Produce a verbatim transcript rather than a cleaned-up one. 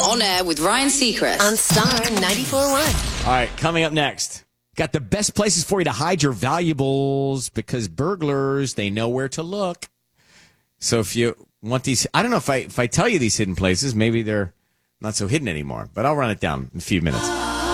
On air with Ryan Seacrest on Star ninety-four point one. All right, coming up next. Got the best places for you to hide your valuables because burglars, they know where to look. So if you want these, I don't know if I if I tell you these hidden places, maybe they're not so hidden anymore, but I'll run it down in a few minutes.